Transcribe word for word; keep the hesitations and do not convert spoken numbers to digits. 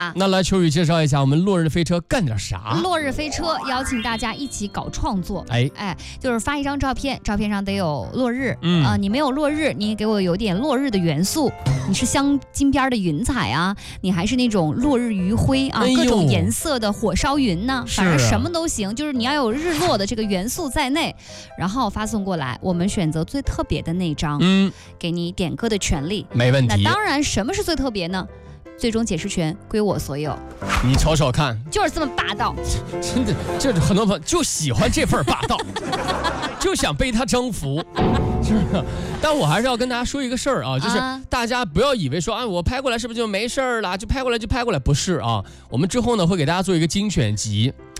那来秋雨介绍一下我们落日飞车干点啥？ 落日飞车邀请大家一起搞创作， 哎哎，就是发一张照片，照片上得有落日， 嗯啊、呃，你没有落日，你给我有点落日的元素，你是镶金边的云彩啊，你还是那种落日余晖啊， 哎、 各种颜色的火烧云呢、啊，反正什么都行，就是你要有日落的这个元素在内，然后发送过来，我们选择最特别的那张， 嗯， 给你点歌的权利， 没问题。 那当然，什么是最特别呢？最终解释权归我所有， 你瞅瞅看， 就是这么霸道， 真的，这很多朋友就喜欢这份霸道，就想被他征服，是不是？但我还是要跟大家说一个事儿啊，就是大家不要以为说，啊，我拍过来是不是就没事儿了？就拍过来就拍过来，不是啊。我们之后呢会给大家做一个精选集。